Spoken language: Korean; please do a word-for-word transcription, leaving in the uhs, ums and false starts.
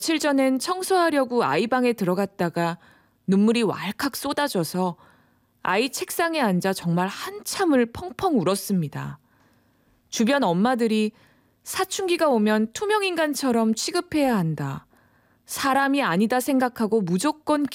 며칠 전엔 청소하려고 아이 방에 들어갔다가 눈물이 왈칵 쏟아져서 아이 책상에 앉아 정말 한참을 펑펑 울었습니다. 주변 엄마들이 사춘기가 오면 투명인간처럼 취급해야 한다. 사람이 아니다 생각하고 무조건